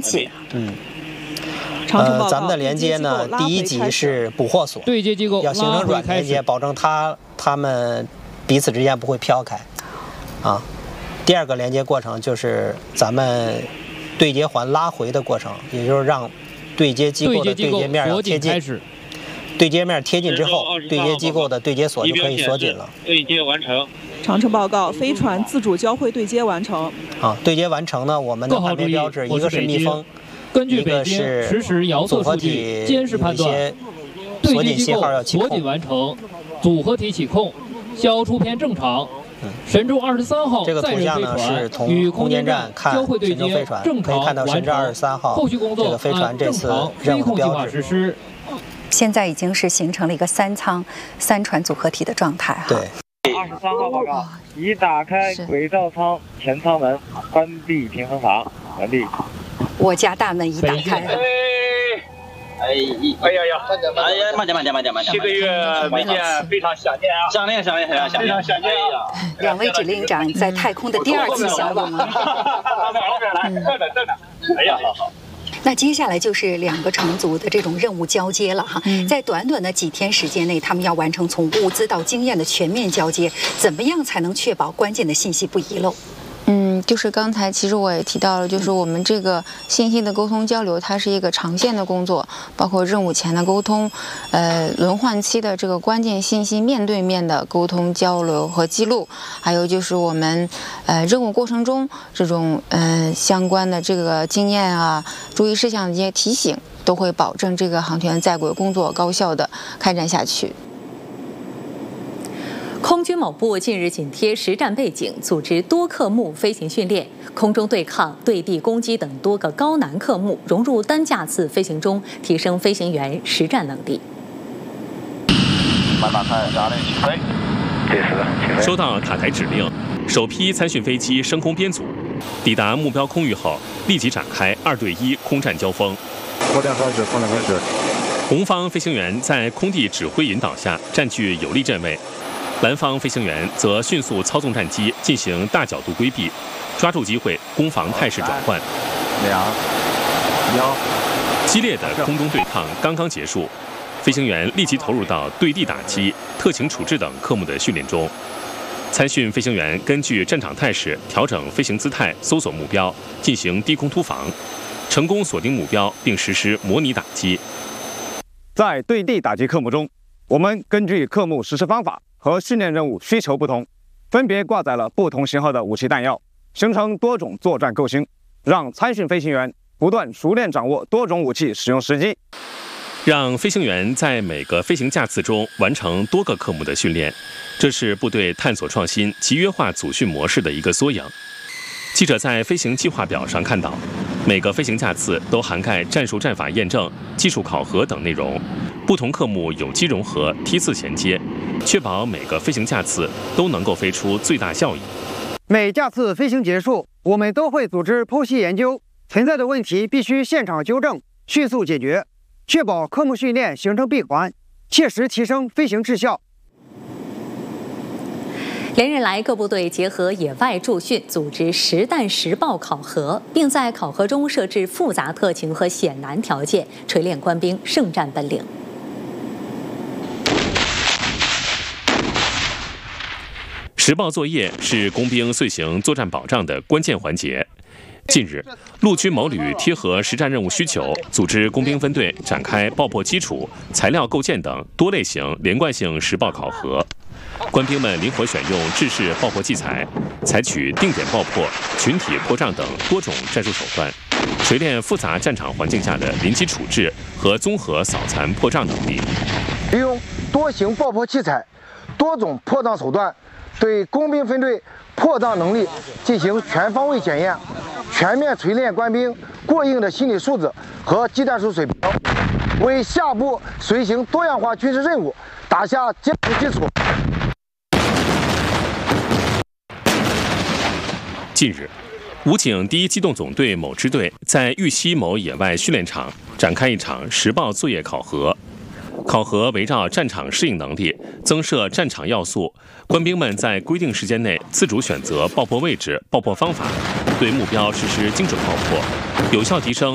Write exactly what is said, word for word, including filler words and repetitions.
器。 嗯。呃，咱们的连接呢，第一级是捕获索， 对接机构要形成软连接，保证它它们彼此之间不会飘开。啊，第二个连接过程就是咱们对接环拉回的过程，也就是让对接机构的对接面要贴近。对接面贴近之后，对接机构的对接锁就可以锁紧了。 对接完成。 长城报告，飞船自主交会对接完成。 啊，对接完成呢，我们的判别标志一个是密封。 根据北京实时遥测数据监视判断，对接机构锁紧完成，组合体起控，消出偏正常。神舟二十三号载人飞船与空间站交会对接正常完成，后续工作按正常飞控计划实施。 现在已经是形成了一个三舱三船组合体的状态哈。 对。 二十三号报告，已打开轨道舱前舱门，关闭平衡阀，完毕。 我家大门已打开了。 哎，哎呀呀，哎呀，慢点慢点慢点慢点。七个月没见，非常想念啊！想念想念想念，非常想念啊！ 两位指令长在太空的第二次相遇吗？ 来来来，等等等等。哎呀，好好。 那接下来就是两个乘组的这种任务交接了哈，嗯、在短短的几天时间内，他们要完成从物资到经验的全面交接，怎么样才能确保关键的信息不遗漏？ 嗯，就是刚才其实我也提到了，就是我们这个信息的沟通交流，它是一个长线的工作，包括任务前的沟通，呃，轮换期的这个关键信息面对面的沟通交流和记录，还有就是我们呃任务过程中这种呃相关的这个经验啊、注意事项的一些提醒，都会保证这个航天员在轨工作高效的开展下去。 空军某部近日紧贴实战背景，组织多科目飞行训练，空中对抗、对地攻击等多个高难科目融入单架次飞行中，提升飞行员实战能力。 满马开，压力起飞。这是收到塔台指令，首批参训飞机升空编组，抵达目标空域后，立即展开二对一空战交锋。 空战开始，空战开始。 红方飞行员在空地指挥引导下占据有利阵位。蓝方飞行员则迅速操纵战机进行大角度规避，抓住机会攻防态势转换。 两幺， 激烈的空中对抗刚刚结束，飞行员立即投入到对地打击、特情处置等科目的训练中。参训飞行员根据战场态势调整飞行姿态，搜索目标，进行低空突防，成功锁定目标并实施模拟打击。 在对地打击科目中，我们根据科目实施方法和训练任务需求不同，分别挂载了不同型号的武器弹药，形成多种作战构型，让参训飞行员不断熟练掌握多种武器使用时机， 让飞行员在每个飞行架次中完成多个科目的训练，这是部队探索创新、集约化组训模式的一个缩影。记者在飞行计划表上看到，每个飞行架次都涵盖战术战法验证、技术考核等内容，不同科目有机融合、梯次衔接，确保每个飞行架次都能够飞出最大效益。 每架次飞行结束，我们都会组织剖析研究，存在的问题必须现场纠正，迅速解决，确保科目训练形成闭环，切实提升飞行质效。 连日来，各部队结合野外驻训，组织实弹实爆考核，并在考核中设置复杂特情和险难条件，锤炼官兵胜战本领。 实爆作业是工兵遂行作战保障的关键环节。近日，陆军某旅贴合实战任务需求，组织工兵分队展开爆破基础、材料构建等多类型连贯性实爆考核。官兵们灵活选用制式爆破器材，采取定点爆破、群体破障等多种战术手段，锤炼复杂战场环境下的临机处置和综合扫残破障能力。 利用多型爆破器材、多种破障手段，对工兵分队破障能力进行全方位检验，全面锤炼官兵过硬的心理素质和技战术水平，为下步随行多样化军事任务打下坚实基础。 近日，武警第一机动总队某支队在玉溪某野外训练场展开一场实爆作业考核。考核围绕战场适应能力、增设战场要素，官兵们在规定时间内自主选择爆破位置、爆破方法，对目标实施精准爆破，有效提升